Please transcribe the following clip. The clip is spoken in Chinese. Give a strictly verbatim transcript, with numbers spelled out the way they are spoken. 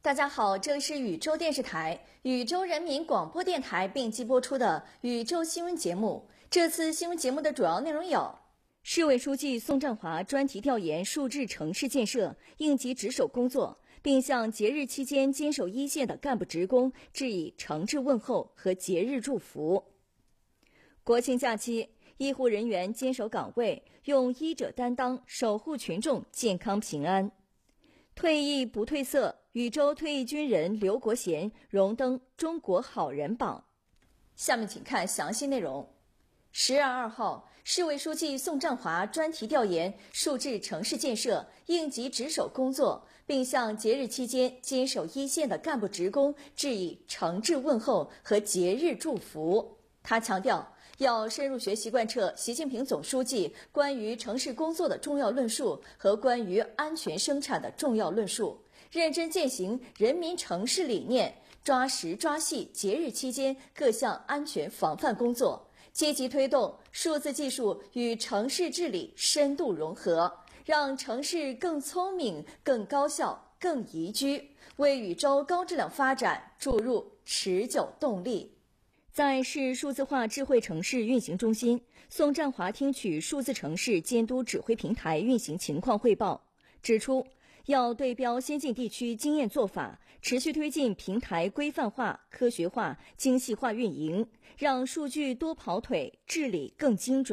大家好，这里是宇宙电视台、宇宙人民广播电台并机播出的宇宙新闻节目。这次新闻节目的主要内容有：市委书记宋占华专题调研数字城市建设应急值守工作，并向节日期间坚守一线的干部职工致以诚挚问候和节日祝福。国庆假期，医护人员坚守岗位，用医者担当，守护群众健康平安。退役不褪色，禹州退役军人刘国贤荣登中国好人榜。下面请看详细内容。十月二号，市委书记宋占华专题调研数字城市建设应急值守工作，并向节日期间坚守一线的干部职工致以诚挚问候和节日祝福。他强调，要深入学习贯彻习近平总书记关于城市工作的重要论述和关于安全生产的重要论述，认真践行人民城市理念，抓实抓细节日期间各项安全防范工作，积极推动数字技术与城市治理深度融合，让城市更聪明、更高效、更宜居，为禹州高质量发展注入持久动力。在市数字化智慧城市运行中心，宋占华听取数字城市监督指挥平台运行情况汇报，指出要对标先进地区经验做法，持续推进平台规范化、科学化、精细化运营，让数据多跑腿，治理更精准。